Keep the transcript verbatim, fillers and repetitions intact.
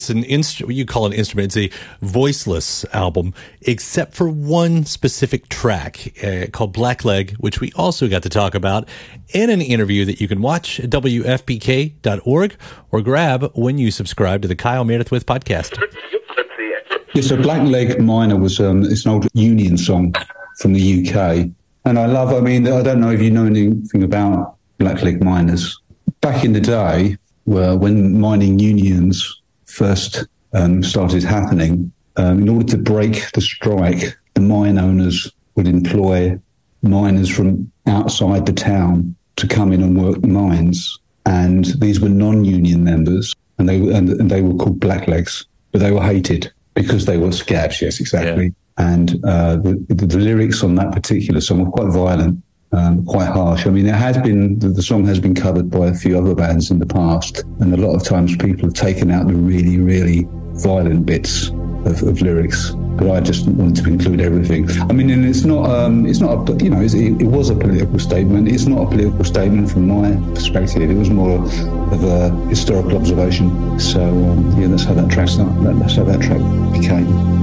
It's an inst- what you call an instrument. It's a voiceless album, except for one specific track uh, called Blackleg, which we also got to talk about in an interview that you can watch at W F P K dot org or grab when you subscribe to the Kyle Meredith With podcast. Yeah, so Blackleg Minor was um, it's an old Union song from the U K, and I love. I mean, I don't know if you know anything about Blackleg miners. Back in the day, where when mining unions first um, started happening, um, in order to break the strike, the mine owners would employ miners from outside the town to come in and work the mines. And these were non-union members, and they, and, and they were called blacklegs, but they were hated because they were scabs, yes, exactly. Yeah. And uh, the, the, the lyrics on that particular song were quite violent. Um, quite harsh. I mean, it has been, the, the song has been covered by a few other bands in the past, and a lot of times people have taken out the really, really violent bits of, of lyrics. But I just wanted to include everything. I mean, and it's not, um, it's not, a, you know, it's, it, it was a political statement. It's not a political statement from my perspective. It was more of a historical observation. So um, yeah, that's how that track, that's how that track became.